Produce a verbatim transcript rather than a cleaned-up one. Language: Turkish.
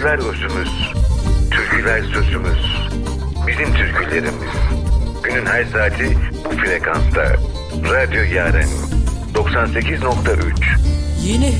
Türküler özümüz, türküler sözümüz, bizim türkülerimiz. Günün her saati bu frekansta. Radyo Yaren doksan sekiz nokta üç. Yeni